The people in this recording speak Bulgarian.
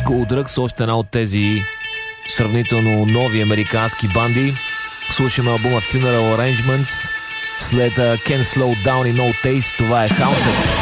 Cool Drugs, още една от тези сравнително нови американски банди. Слушаме албума Funeral Arrangements след Can't Slow Down и No Taste. Това е Haunted.